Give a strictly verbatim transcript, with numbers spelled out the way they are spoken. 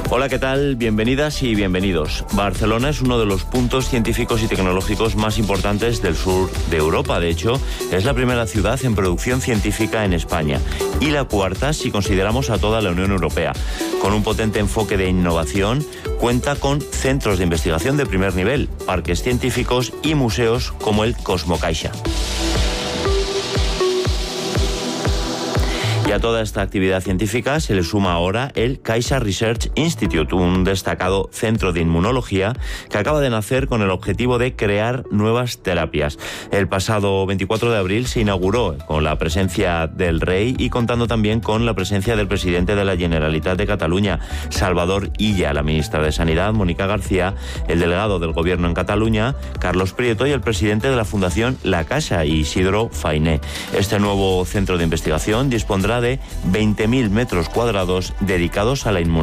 Hola, ¿qué tal? Bienvenidas y bienvenidos. Barcelona es uno de los puntos científicos y tecnológicos más importantes del sur de Europa. De hecho, es la primera ciudad en producción científica en España y la cuarta si consideramos a toda la Unión Europea. Con un potente enfoque de innovación, cuenta con centros de investigación de primer nivel, parques científicos y museos como el Cosmocaixa. Y a toda esta actividad científica se le suma ahora el Caixa Research Institute, un destacado centro de inmunología que acaba de nacer con el objetivo de crear nuevas terapias. El pasado veinticuatro de abril se inauguró con la presencia del rey y contando también con la presencia del presidente de la Generalitat de Cataluña, Salvador Illa, la ministra de Sanidad, Mónica García, el delegado del Gobierno en Cataluña, Carlos Prieto, y el presidente de la Fundación La Caixa, Isidro Fainé. Este nuevo centro de investigación dispondrá de veinte mil metros cuadrados dedicados a la inmunología.